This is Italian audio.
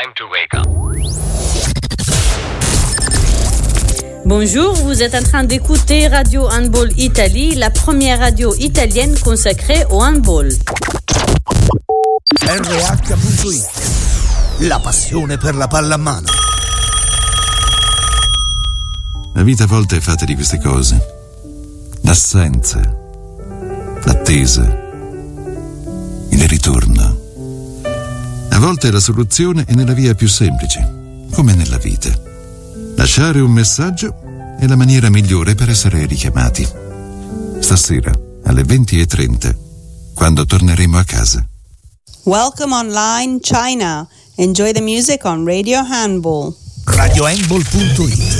time to wake up. Bonjour, vous êtes en train d'écouter Radio Handball Italie, la première radio italienne consacrée au handball. RH.it, la passione per la pallamano. La vita a volte è fatta di queste cose. L'assenza, l'attesa, il ritorno. A volte la soluzione è nella via più semplice, come nella vita. Lasciare un messaggio è la maniera migliore per essere richiamati. Stasera, alle 20:30, quando torneremo a casa. Welcome online China. Enjoy the music on Radio Handball. RadioHandball.it,